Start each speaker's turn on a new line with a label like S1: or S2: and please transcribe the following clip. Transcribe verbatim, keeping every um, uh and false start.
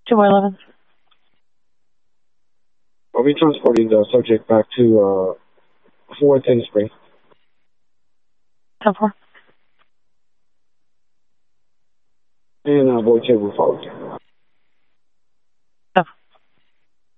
S1: two more eleven.
S2: I'll be transporting the subject back to uh, four ten Spring.
S1: ten four.
S2: And uh, Boy Ted will follow you.